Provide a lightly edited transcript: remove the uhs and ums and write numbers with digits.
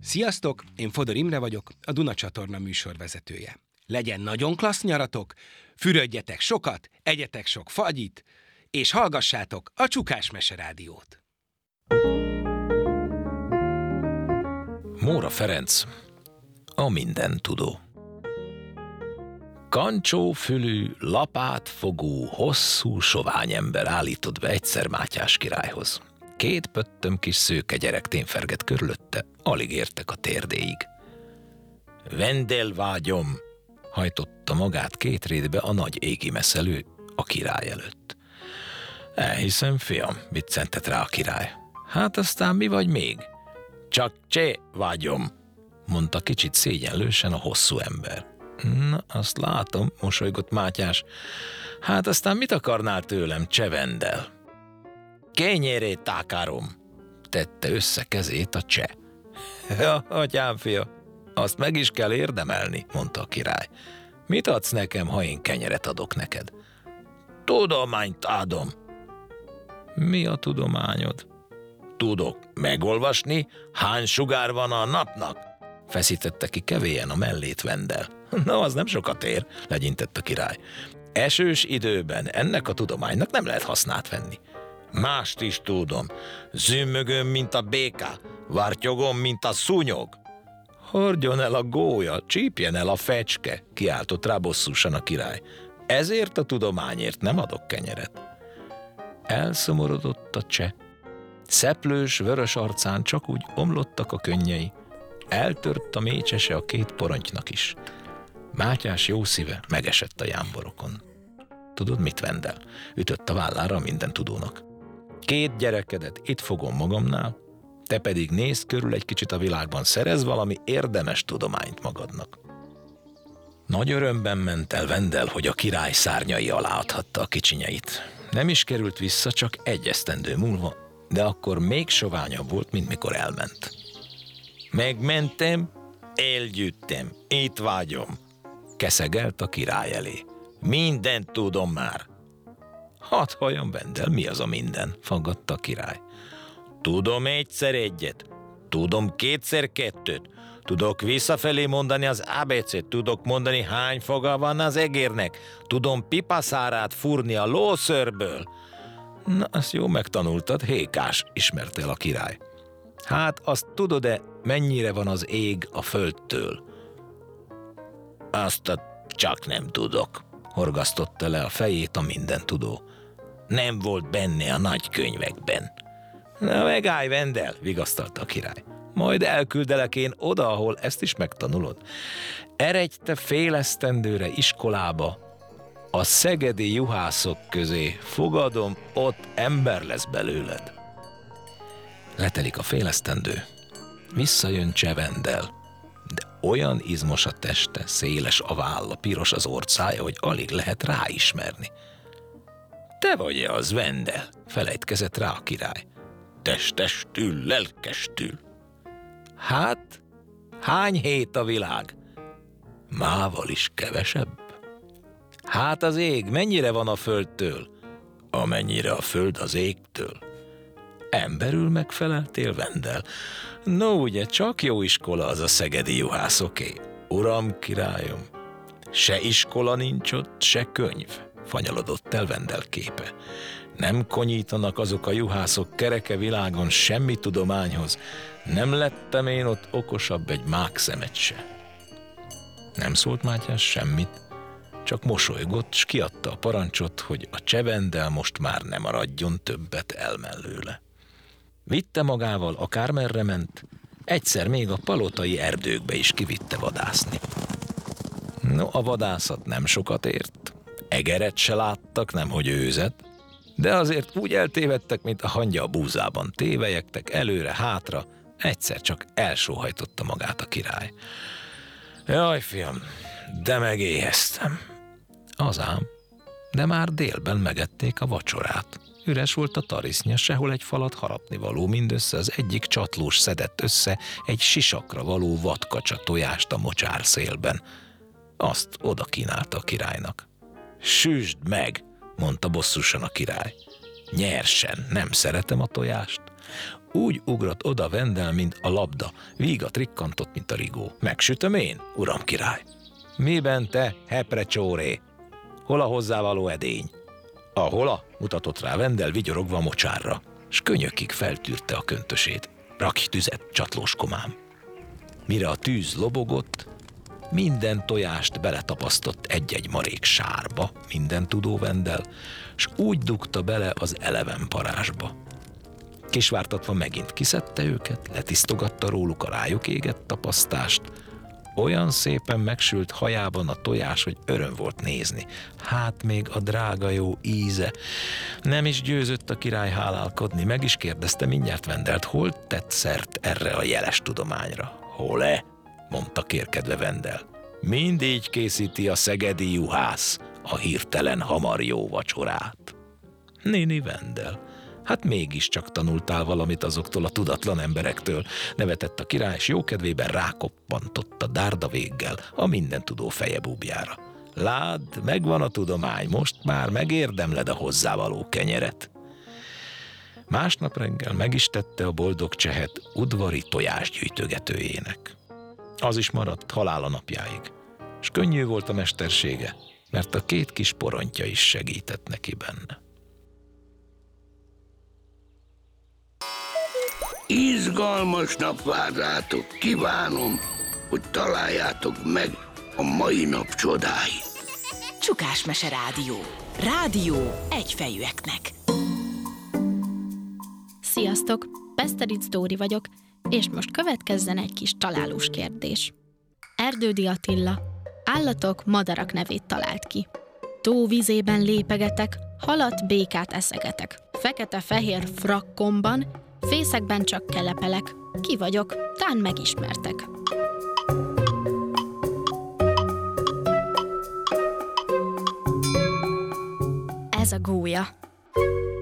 Sziasztok, én Fodor Imre vagyok, a Duna csatorna műsorvezetője. Legyen nagyon klassz nyaratok, fürödjetek sokat, egyetek sok fagyit, és hallgassátok a Csukás Meserádiót. Móra Ferenc, a mindentudó. Kancsófülű, lapátfogú, hosszú, sovány ember állított be egyszer Mátyás királyhoz. 2 pöttöm kis szőke gyerek témfergett körülötte, alig értek a térdéig. Vendelvágyom, hajtotta magát 2 rétbe a nagy égi meszelő a király előtt. Elhiszem, fiam, viccentett rá a király. Hát aztán mi vagy még? Csak csé vágyom, mondta kicsit szégyenlősen a hosszú ember. Na, azt látom, mosolygott Mátyás. Hát aztán mit akarnál tőlem, csevendel? Kényérét tákárom, tette össze kezét a cseh. Ja, atyám fia, azt meg is kell érdemelni, mondta a király. Mit adsz nekem, ha én kenyeret adok neked? Tudományt adom. Mi a tudományod? Tudok megolvasni, hány sugár van a napnak? Feszítette ki kevélyen a mellét Vendel. Na, az nem sokat ér, legyintett a király. Esős időben ennek a tudománynak nem lehet hasznát venni. Mást is tudom. Zümmögöm, mint a béka, vártyogom, mint a szúnyog. Hordjon el a gólya, csípjen el a fecske, kiáltott rá bosszúsan a király. Ezért a tudományért nem adok kenyeret. Elszomorodott a cseh. Szeplős, vörös arcán csak úgy omlottak a könnyei. Eltört a mécsese a 2 porontynak is. Mátyás jó szíve megesett a jámborokon. Tudod mit, Vendel? Ütött a vállára a mindentudónak. 2 gyerekedet itt fogom magamnál, te pedig nézd körül egy kicsit a világban, szerez valami érdemes tudományt magadnak. Nagy örömben ment el Vendel, hogy a király szárnyai alá adhatta a kicsinyeit. Nem is került vissza, csak 1 esztendő múlva, de akkor még soványabb volt, mint mikor elment. Megmentem, elgyűjtem, itt vágyom, keszegelt a király elé. Mindent tudom már. Hát halljon, Vendel, mi az a minden? Faggatta a király. Tudom 1-szer 1-et, tudom 2-szer 2-t, tudok visszafelé mondani az ABC-t, tudok mondani hány foga van az egérnek, tudom pipaszárát fúrni a lószörből. Na, azt jó megtanultad, hékás, ismerte el a király. Hát azt tudod-e, mennyire van az ég a földtől? Azt csak nem tudok, horgasztotta le a fejét a mindentudó. Nem volt benne a nagy könyvekben. Na megállj, Vendel, vigasztalta a király. Majd elküldelek én oda, ahol ezt is megtanulod. Eredj te fél esztendőre iskolába, a szegedi juhászok közé, fogadom, ott ember lesz belőled. Letelik a fél esztendő. Visszajön cseh Vendel, de olyan izmos a teste, széles a válla, piros az orcája, hogy alig lehet ráismerni. Te vagy-e az, Vendel? Felejtkezett rá a király. Testestül, lelkestül. Hát, hány hét a világ? Mával is kevesebb. Hát az ég mennyire van a földtől? Amennyire a föld az égtől. Emberül megfeleltél, Vendel? No, ugye csak jó iskola az a szegedi juhászoké. Uram, királyom, se iskola nincs ott, se könyv, fanyalodott el Vendel képe. Nem konyítanak azok a juhászok kereke világon semmi tudományhoz. Nem lettem én ott okosabb egy mákszemet se. Nem szólt Mátyás semmit, csak mosolygott, s kiadta a parancsot, hogy a cseh Vendel most már ne maradjon többet el mellőle. Vitte magával, akármerre ment, egyszer még a palotai erdőkbe is kivitte vadászni. No, a vadászat nem sokat ért, egeret se láttak, nemhogy őzet, de azért úgy eltévedtek, mint a hangya a búzában, tévelyegtek előre-hátra, egyszer csak elsóhajtotta magát a király. Jaj, fiam, de megéheztem. Az ám, de már délben megették a vacsorát. Üres volt a tarisznya, sehol egy falat harapnivaló, mindössze az egyik csatlós szedett össze egy sisakra való vadkacsa tojást a mocsárszélben. Azt oda kínálta a királynak. Süsd meg, mondta bosszusan a király. Nyersen, nem szeretem a tojást. úgy ugrott oda Vendel, mint a labda, vígat rikkantott, mint a rigó. Megsütöm én, uram király? Miben te, heprecsóré? Hol a hozzávaló edény? A hola? Mutatott rá Vendel vigyorogva a mocsárra, s könyökig feltűrte a köntösét. Rakj tüzet, csatlós komám. Mire a tűz lobogott, minden tojást beletapasztott egy-egy marék sárba, minden tudó Vendel, s úgy dugta bele az eleven parázsba. Kisvártatva megint kiszedte őket, letisztogatta róluk a rájuk égett tapasztást. Olyan szépen megsült hajában a tojás, hogy öröm volt nézni. Hát még a drága jó íze. Nem is győzött a király hálálkodni, meg is kérdezte mindjárt Vendelt, hol tett szert erre a jeles tudományra. Hol-e? Mondta kérkedve Vendel. Mind így készíti a szegedi juhász a hirtelen hamar jó vacsorát. Néni Vendel, hát mégiscsak tanultál valamit azoktól a tudatlan emberektől, nevetett a király, és jókedvében rákoppantott a dárda véggel a mindentudó feje búbjára. Ládd, megvan a tudomány, most már megérdemled a hozzávaló kenyeret. Másnap reggel meg is tette a boldog csehet udvari tojásgyűjtögetőjének. Az is maradt halála napjáig, s könnyű volt a mestersége, mert a két kis porontja is segített neki benne. Izgalmas nap vár rátok, kívánom, hogy találjátok meg a mai nap csodáit. Csukás Mese Rádió. Rádió egyfejűeknek. Sziasztok! Beszteric Dóri vagyok, és most következzen egy kis találós kérdés. Erdődi Attila, állatok, madarak nevét talált ki. Tóvizében lépegetek, halat, békát eszegetek. Fekete-fehér frakkomban, fészekben csak kelepelek. Ki vagyok, tán megismertek. Ez a gólya.